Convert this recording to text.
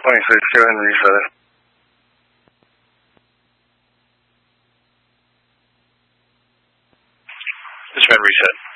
26, go ahead and reset it. This been reset.